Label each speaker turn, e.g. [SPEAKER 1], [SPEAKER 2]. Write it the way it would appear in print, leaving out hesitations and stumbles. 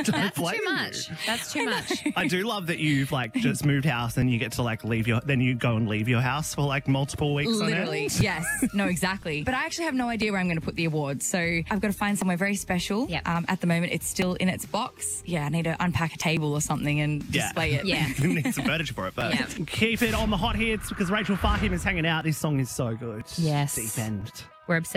[SPEAKER 1] That's
[SPEAKER 2] blame
[SPEAKER 1] too
[SPEAKER 2] you.
[SPEAKER 1] much. That's too much.
[SPEAKER 2] I do love that you've just moved house and you get to then you go and leave your house for multiple weeks
[SPEAKER 3] Literally,
[SPEAKER 2] on end.
[SPEAKER 3] yes. No, exactly. But I actually have no idea where I'm going to put the awards. So I've got to find somewhere very special.
[SPEAKER 1] Yep.
[SPEAKER 3] At the moment, it's still in its box. Yeah, I need to unpack a table or something and display it.
[SPEAKER 1] Yeah.
[SPEAKER 2] You need some furniture for it, but
[SPEAKER 1] Yeah.
[SPEAKER 2] keep it on the hot hits because Rachel Fahim is hanging out. This song is so good.
[SPEAKER 1] Yes.
[SPEAKER 2] Deep End.
[SPEAKER 1] We're obsessed.